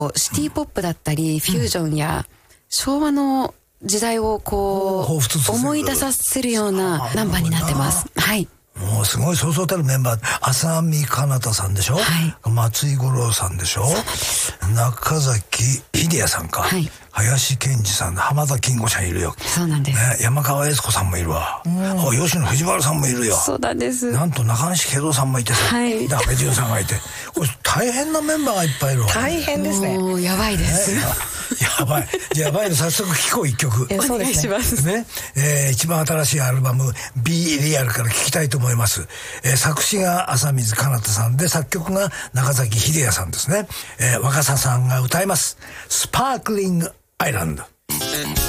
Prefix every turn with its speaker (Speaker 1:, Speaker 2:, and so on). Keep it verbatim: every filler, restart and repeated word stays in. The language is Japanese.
Speaker 1: シティポップだったりフュージョンや昭和の時代をこう思い出させるようなナンバーになってます。はい。
Speaker 2: もうすごいそうそうたるメンバー、浅見かなたさんでしょ、はい、松井五郎さんでしょ、中崎秀也さんか、はい、林健二さん、浜田金吾ちゃんいるよ。
Speaker 1: そうなんです、
Speaker 2: ね、山川悦子さんもいるわ、うん、吉野藤原さんもいるよ。
Speaker 1: そうなんです。
Speaker 2: なんと中西慶三さんもいてさ、はい、安倍淳さんがいて、これ大変なメンバーがいっぱいいるわ。
Speaker 3: 大変ですね。
Speaker 1: もうやばいです、ね、
Speaker 2: やばいやばいの早速聴こう一曲。
Speaker 1: お願いします
Speaker 2: ね。えー、一番新しいアルバム Be Real から聴きたいと思います。えー、作詞が浅水かなたさんで、作曲が中崎秀也さんですね。えー、若狭さんが歌います。スパークリングアイランド。